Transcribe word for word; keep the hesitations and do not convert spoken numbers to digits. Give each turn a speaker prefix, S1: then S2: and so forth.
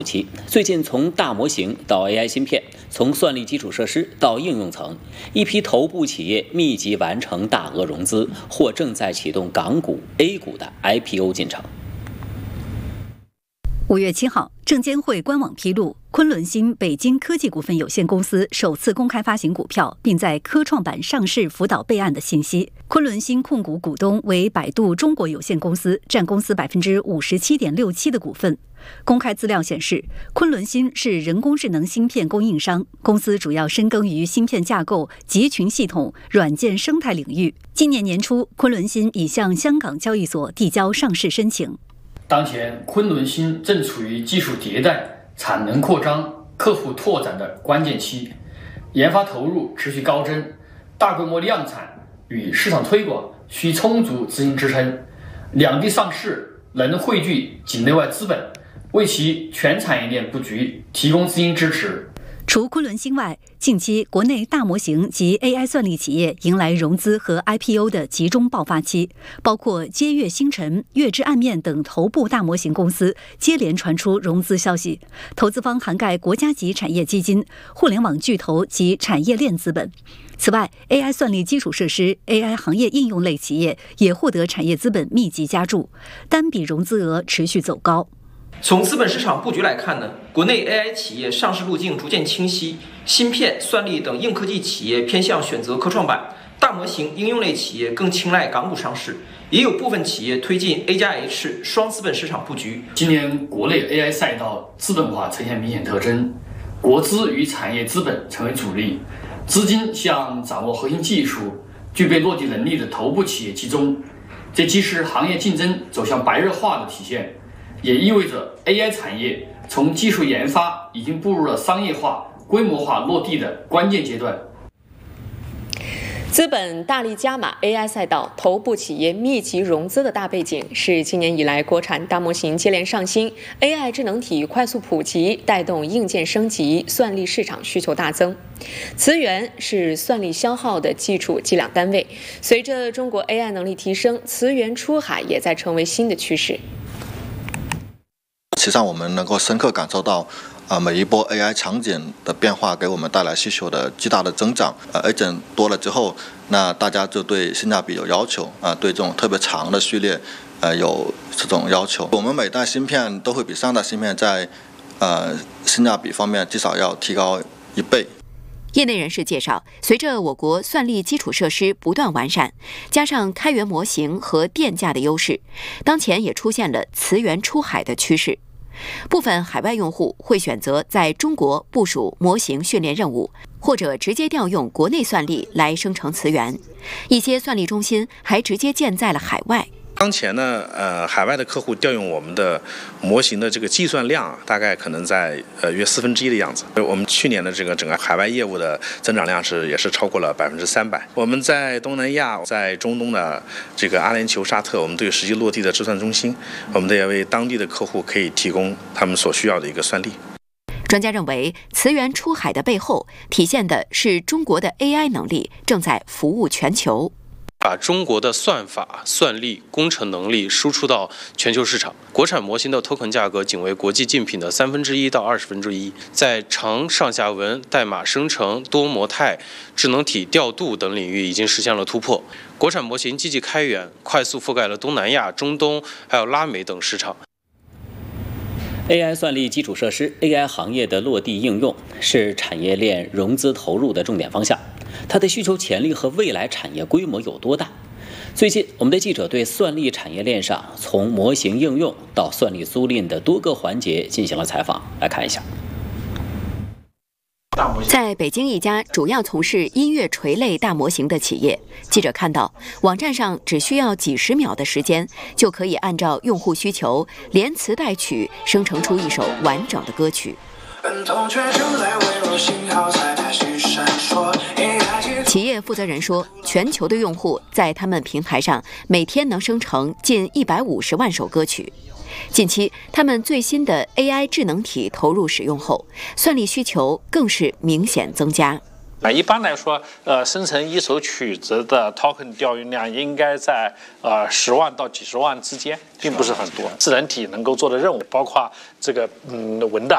S1: 期，最近从大模型到 A I 芯片，从算力基础设施到应用层，一批头部企业密集完成大额融资，或正在启动港股、A 股的 I P O 进程。
S2: 五月七号，证监会官网披露，昆仑芯北京科技股份有限公司首次公开发行股票，并在科创板上市辅导备案的信息。昆仑芯控股股东为百度中国有限公司，占公司百分之五十七点六七的股份。公开资料显示，昆仑芯是人工智能芯片供应商，公司主要深耕于芯片架构、集群系统、软件生态领域。今年年初，昆仑芯已向香港交易所递交上市申请。
S3: 当前，昆仑芯正处于技术迭代、产能扩张、客户拓展的关键期，研发投入持续高增，大规模量产与市场推广需充足资金支撑。两地上市能汇聚境内外资本，为其全产业链布局提供资金支持。
S2: 除昆仑芯外，近期国内大模型及 A I 算力企业迎来融资和 I P O 的集中爆发期，包括接月星辰、月之暗面等头部大模型公司接连传出融资消息，投资方涵盖国家级产业基金、互联网巨头及产业链资本。此外 ，A I 算力基础设施、A I 行业应用类企业也获得产业资本密集加注，单笔融资额持续走高。
S4: 从资本市场布局来看呢，国内 A I 企业上市路径逐渐清晰，芯片、算力等硬科技企业偏向选择科创板，大模型应用类企业更青睐港股上市，也有部分企业推进 A 加 H 双资本市场布局。
S3: 今年国内 A I 赛道资本化呈现明显特征，国资与产业资本成为主力，资金向掌握核心技术、具备落地能力的头部企业集中，这既是行业竞争走向白热化的体现，也意味着 A I 产业从技术研发已经步入了商业化、规模化落地的关键阶段。
S5: 资本大力加码 A I 赛道，头部企业密集融资的大背景，是今年以来国产大模型接连上新， A I 智能体快速普及，带动硬件升级，算力市场需求大增。磁源是算力消耗的基础计量单位，随着中国 A I 能力提升，磁源出海也在成为新的趋势。
S6: 实际上，我们能够深刻感受到，呃，每一波 A I 场景的变化给我们带来需求的巨大的增长。呃 ，agent 多了之后，那大家就对性价比有要求，啊、呃，对这种特别长的序列，呃，有这种要求。我们每代芯片都会比上代芯片在，呃，性价比方面至少要提高一倍。
S7: 业内人士介绍，随着我国算力基础设施不断完善，加上开源模型和电价的优势，当前也出现了磁源出海的趋势。部分海外用户会选择在中国部署模型训练任务，或者直接调用国内算力来生成磁源。一些算力中心还直接建在了海外。
S8: 当前呢，呃，海外的客户调用我们的模型的这个计算量，大概可能在呃约四分之一的样子。我们去年的这个整个海外业务的增长量是也是超过了百分之三百。我们在东南亚、在中东的这个阿联酋、沙特，我们都有实际落地的计算中心，我们都要为当地的客户可以提供他们所需要的一个算力。
S7: 专家认为，磁源出海的背后体现的是中国的 A I 能力正在服务全球。
S9: 把中国的算法、算力、工程能力输出到全球市场，国产模型的 token 价格仅为国际竞品的三分之一到二十分之一，在长上下文、代码生成、多模态、智能体调度等领域已经实现了突破。国产模型积极开源，快速覆盖了东南亚、中东还有拉美等市场。
S1: A I 算力基础设施 A I 行业的落地应用是产业链融资投入的重点方向，它的需求潜力和未来产业规模有多大？最近，我们的记者对算力产业链上从模型应用到算力租赁的多个环节进行了采访，来看一下。
S7: 在北京一家主要从事音乐锤类大模型的企业，记者看到网站上只需要几十秒的时间，就可以按照用户需求连词带曲生成出一首完整的歌曲。企业负责人说，全球的用户在他们平台上每天能生成近一百五十万首歌曲。近期，他们最新的 A I 智能体投入使用后，算力需求更是明显增加。
S10: 那一般来说，呃，生成一首曲子的 token 调用量应该在呃十万到几十万之间，并不是很多。智能体能够做的任务，包括这个嗯文档